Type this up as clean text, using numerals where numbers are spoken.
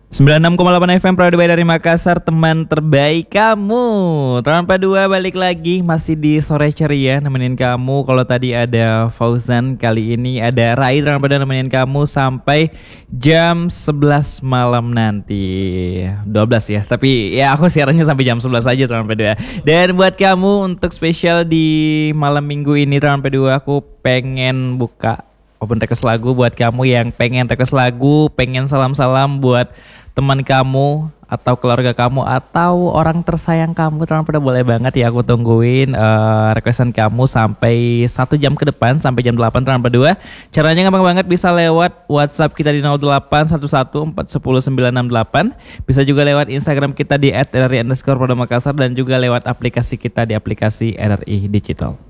96,8 FM Pradua dari Makassar, teman terbaik kamu. Tanpa dua balik lagi masih di sore ceria nemenin kamu. Kalau tadi ada Fauzan, kali ini ada Rai tanpa nemenin kamu sampai jam 11 malam nanti. 12 ya, tapi ya aku siarannya sampai jam 11 aja tanpa dua. Dan buat kamu untuk spesial di malam minggu ini tanpa dua, aku pengen buka open request lagu buat kamu yang pengen request lagu, pengen salam-salam buat teman kamu atau keluarga kamu atau orang tersayang kamu. Teman pada boleh banget ya, aku tungguin requestan kamu sampai 1 jam ke depan, sampai jam 8 teman berdua. Caranya gampang banget, bisa lewat WhatsApp kita di 0811410968. Bisa juga lewat Instagram kita di @rri_Makassar dan juga lewat aplikasi kita di aplikasi RRI Digital.